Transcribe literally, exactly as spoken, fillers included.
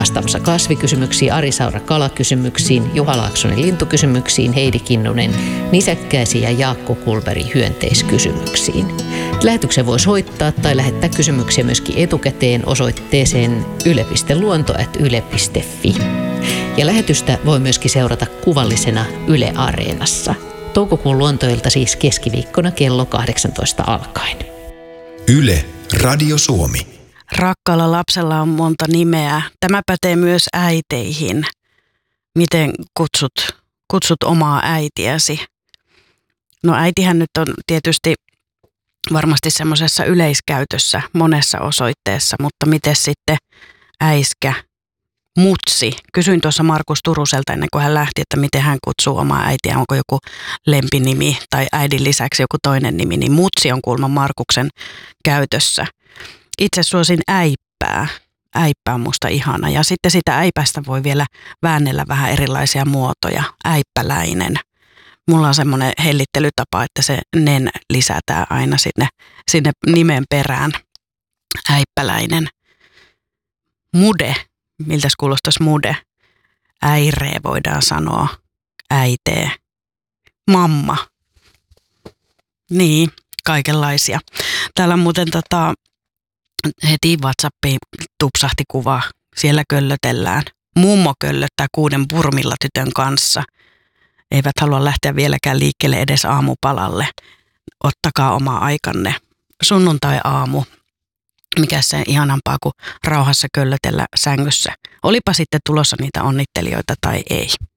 vastaamassa kasvikysymyksiin, Ari Saura kalakysymyksiin, Juha Laaksonen lintukysymyksiin, Heidi Kinnunen nisäkkäisiin ja Jaakko Kulberi hyönteiskysymyksiin. Lähetyksen voi soittaa tai lähettää kysymyksiä myöskin etukäteen osoitteeseen yle piste luonto ät yle piste fi. Ja lähetystä voi myöskin seurata kuvallisena Yle Areenassa. Toukokuun luontoilta siis keskiviikkona kello kahdeksantoista alkaen. Yle, Radio Suomi. Rakkaalla lapsella on monta nimeä. Tämä pätee myös äiteihin. Miten kutsut, kutsut omaa äitiäsi? No äitihän nyt on tietysti varmasti semmoisessa yleiskäytössä monessa osoitteessa, mutta miten sitten äiskä, mutsi? Kysyin tuossa Markus Turuselta ennen kuin hän lähti, että miten hän kutsuu omaa äitiä. Onko joku lempinimi tai äidin lisäksi joku toinen nimi, niin mutsi on kuulemma Markuksen käytössä. Itse suosin äippää. Äippää on musta ihana. Ja sitten sitä äipästä voi vielä väännellä vähän erilaisia muotoja. Äippäläinen. Mulla on semmoinen hellittelytapa, että se nen lisätään aina sinne, sinne nimen perään. Äippäläinen. Mude. Miltäs kuulostaisi mude? Äiree voidaan sanoa. Äitee. Mamma. Niin, kaikenlaisia. Täällä muuten tota, heti WhatsAppiin tupsahti kuva. Siellä köllötellään. Mummo köllöttää kuuden purmilla tytön kanssa. Eivät halua lähteä vieläkään liikkeelle edes aamupalalle. Ottakaa oma aikanne. Sunnuntai-aamu. Mikä se ihanampaa kuin rauhassa köllötellä sängyssä. Olipa sitten tulossa niitä onnittelijoita tai ei.